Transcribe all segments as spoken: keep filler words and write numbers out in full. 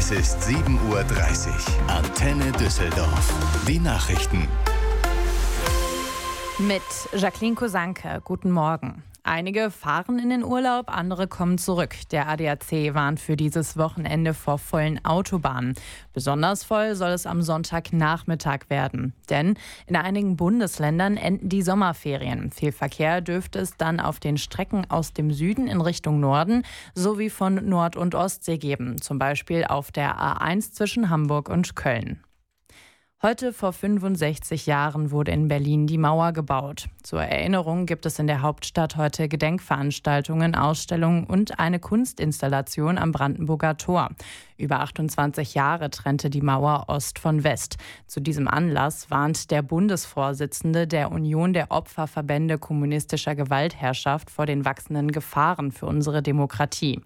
Es ist sieben Uhr dreißig. Antenne Düsseldorf. Die Nachrichten. Mit Jacqueline Kosanke. Guten Morgen. Einige fahren in den Urlaub, andere kommen zurück. Der A D A C warnt für dieses Wochenende vor vollen Autobahnen. Besonders voll soll es am Sonntagnachmittag werden. Denn in einigen Bundesländern enden die Sommerferien. Viel Verkehr dürfte es dann auf den Strecken aus dem Süden in Richtung Norden sowie von Nord- und Ostsee geben. Zum Beispiel auf der A eins zwischen Hamburg und Köln. Heute vor fünfundsechzig Jahren wurde in Berlin die Mauer gebaut. Zur Erinnerung gibt es in der Hauptstadt heute Gedenkveranstaltungen, Ausstellungen und eine Kunstinstallation am Brandenburger Tor. Über achtundzwanzig Jahre trennte die Mauer Ost von West. Zu diesem Anlass warnt der Bundesvorsitzende der Union der Opferverbände kommunistischer Gewaltherrschaft vor den wachsenden Gefahren für unsere Demokratie.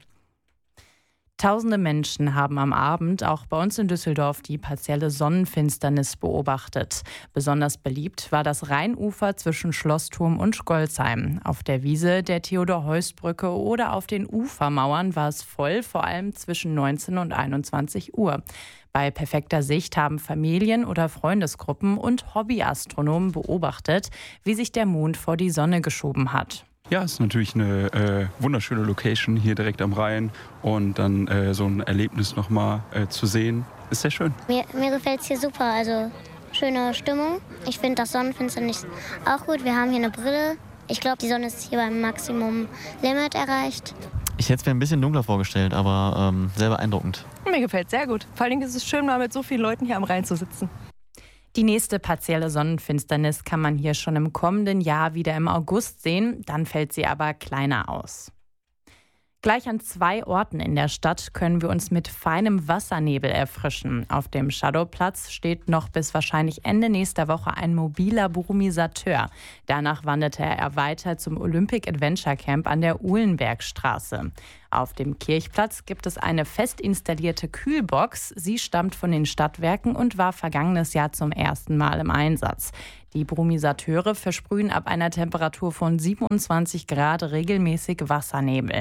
Tausende Menschen haben am Abend auch bei uns in Düsseldorf die partielle Sonnenfinsternis beobachtet. Besonders beliebt war das Rheinufer zwischen Schlossturm und Golzheim. Auf der Wiese der Theodor-Heuss-Brücke oder auf den Ufermauern war es voll, vor allem zwischen neunzehn und einundzwanzig Uhr. Bei perfekter Sicht haben Familien oder Freundesgruppen und Hobbyastronomen beobachtet, wie sich der Mond vor die Sonne geschoben hat. Ja, es ist natürlich eine äh, wunderschöne Location hier direkt am Rhein und dann äh, so ein Erlebnis nochmal äh, zu sehen, ist sehr schön. Mir, mir gefällt es hier super, also schöne Stimmung. Ich finde das Sonnenfinsternis auch gut. Wir haben hier eine Brille. Ich glaube, die Sonne ist hier beim Maximum Limit erreicht. Ich hätte es mir ein bisschen dunkler vorgestellt, aber ähm, sehr beeindruckend. Mir gefällt es sehr gut. Vor allem ist es schön, mal mit so vielen Leuten hier am Rhein zu sitzen. Die nächste partielle Sonnenfinsternis kann man hier schon im kommenden Jahr wieder im August sehen, dann fällt sie aber kleiner aus. Gleich an zwei Orten in der Stadt können wir uns mit feinem Wassernebel erfrischen. Auf dem Shadowplatz steht noch bis wahrscheinlich Ende nächster Woche ein mobiler Brumisateur. Danach wanderte er weiter zum Olympic Adventure Camp an der Uhlenbergstraße. Auf dem Kirchplatz gibt es eine fest installierte Kühlbox. Sie stammt von den Stadtwerken und war vergangenes Jahr zum ersten Mal im Einsatz. Die Brumisateure versprühen ab einer Temperatur von siebenundzwanzig Grad regelmäßig Wassernebel.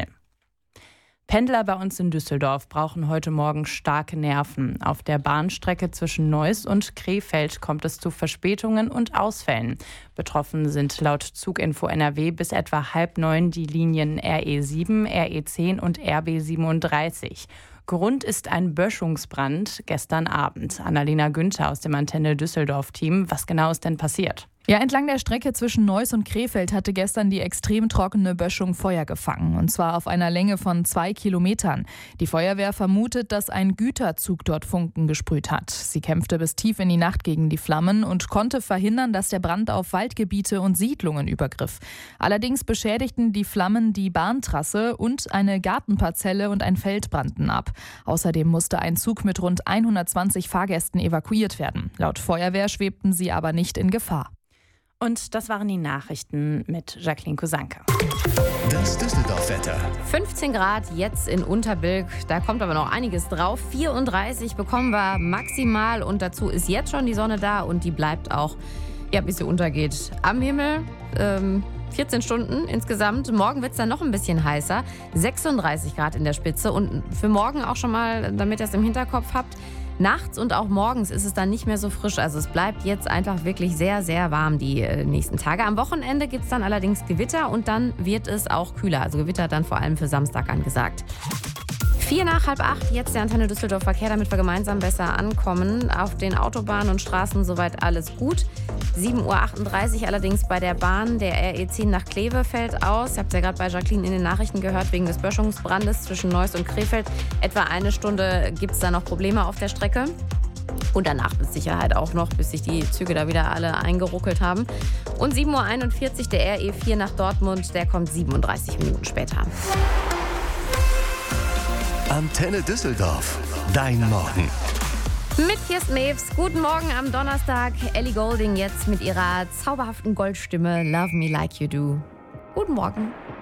Pendler bei uns in Düsseldorf brauchen heute Morgen starke Nerven. Auf der Bahnstrecke zwischen Neuss und Krefeld kommt es zu Verspätungen und Ausfällen. Betroffen sind laut Zuginfo N R W bis etwa halb neun die Linien R E sieben, R E zehn und R B siebenunddreißig. Grund ist ein Böschungsbrand gestern Abend. Annalena Günther aus dem Antenne Düsseldorf-Team. Was genau ist denn passiert? Ja, entlang der Strecke zwischen Neuss und Krefeld hatte gestern die extrem trockene Böschung Feuer gefangen. Und zwar auf einer Länge von zwei Kilometern. Die Feuerwehr vermutet, dass ein Güterzug dort Funken gesprüht hat. Sie kämpfte bis tief in die Nacht gegen die Flammen und konnte verhindern, dass der Brand auf Waldgebiete und Siedlungen übergriff. Allerdings beschädigten die Flammen die Bahntrasse und eine Gartenparzelle und ein Feld brannten ab. Außerdem musste ein Zug mit rund hundertzwanzig Fahrgästen evakuiert werden. Laut Feuerwehr schwebten sie aber nicht in Gefahr. Und das waren die Nachrichten mit Jacqueline Kosanke. Das Düsseldorf-Wetter. fünfzehn Grad jetzt in Unterbilk, da kommt aber noch einiges drauf. vierunddreißig bekommen wir maximal und dazu ist jetzt schon die Sonne da und die bleibt auch, ja, bis sie untergeht, am Himmel. Ähm, vierzehn Stunden insgesamt. Morgen wird es dann noch ein bisschen heißer. sechsunddreißig Grad in der Spitze und für morgen auch schon mal, damit ihr es im Hinterkopf habt, nachts und auch morgens ist es dann nicht mehr so frisch. Also es bleibt jetzt einfach wirklich sehr, sehr warm die äh, nächsten Tage. Am Wochenende gibt es dann allerdings Gewitter und dann wird es auch kühler. Also Gewitter dann vor allem für Samstag angesagt. Vier nach halb acht, jetzt der Antenne Düsseldorf Verkehr, damit wir gemeinsam besser ankommen. Auf den Autobahnen und Straßen soweit alles gut. sieben Uhr achtunddreißig allerdings bei der Bahn. Der R E zehn nach Kleve fällt aus. Ihr habt es ja gerade bei Jacqueline in den Nachrichten gehört, wegen des Böschungsbrandes zwischen Neuss und Krefeld. Etwa eine Stunde gibt es da noch Probleme auf der Strecke. Und danach mit Sicherheit auch noch, bis sich die Züge da wieder alle eingeruckelt haben. Und sieben Uhr einundvierzig der R E vier nach Dortmund, der kommt siebenunddreißig Minuten später. Antenne Düsseldorf. Dein Morgen. Mit Kirsten Mewes. Guten Morgen am Donnerstag. Ellie Goulding jetzt mit ihrer zauberhaften Goldstimme Love Me Like You Do. Guten Morgen.